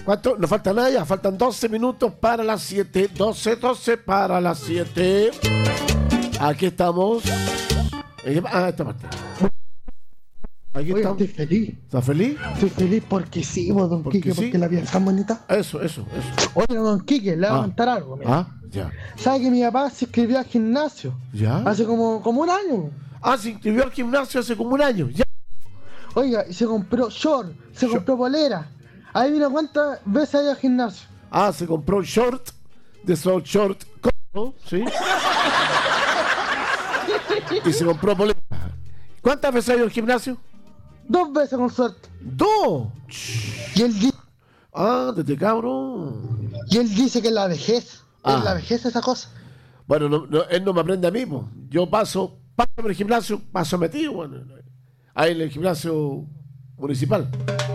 ¿Cuánto? No falta nada ya, faltan 12 minutos para las 7. 12 para las 7. Aquí estamos. Esta parte. Aquí Oye, estamos. estoy feliz. ¿Estás feliz? Estoy feliz porque sí, vos, don Porque Quique, sí. porque la vida es tan bonita. Eso. Oye, don Quique, le voy a contar algo. Mira. Ya. ¿Sabe que mi papá se inscribió al gimnasio? ¿Ya? Hace como un año. Se inscribió al gimnasio hace como un año. Ya. Oiga, y se compró short, se compró polera. Ahí mira cuántas veces ha ido al gimnasio. Se compró un short. De esos short. ¿No? ¿Sí? Y se compró polera. ¿Cuántas veces ha ido al gimnasio? 2 veces con suerte. 2. Y él, Desde cabrón. dice que es la vejez. Es la vejez esa cosa. Bueno, él no me aprende a mí, po. Yo paso por el gimnasio, paso metido, bueno, ahí en el gimnasio municipal.